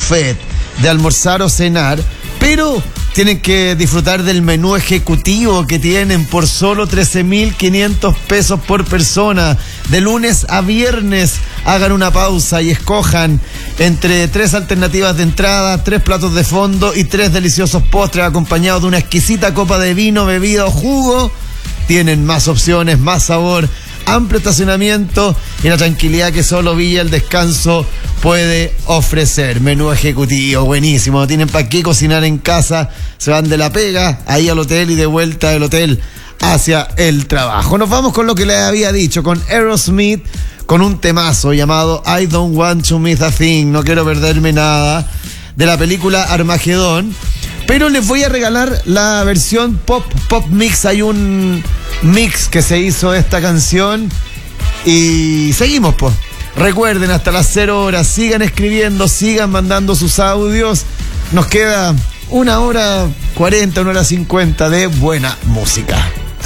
buffet de almorzar o cenar, pero tienen que disfrutar del menú ejecutivo que tienen por solo 13.500 pesos por persona. De lunes a viernes, hagan una pausa y escojan entre 3 alternativas de entrada, 3 platos de fondo y 3 deliciosos postres acompañados de una exquisita copa de vino, bebida o jugo. Tienen más opciones, más sabor, amplio estacionamiento y la tranquilidad que solo Villa El Descanso puede ofrecer. Menú ejecutivo, buenísimo. No tienen para qué cocinar en casa. Se van de la pega ahí al hotel y de vuelta del hotel hacia el trabajo. Nos vamos con lo que les había dicho, con Aerosmith, con un temazo llamado I Don't Want to Miss a Thing. No quiero perderme nada, de la película Armagedón. Pero les voy a regalar la versión pop mix. Hay un mix que se hizo de esta canción y seguimos, pues. Recuerden, hasta las 0 horas, sigan escribiendo, sigan mandando sus audios. Nos queda 1 hora 40, 1 hora 50 de buena música.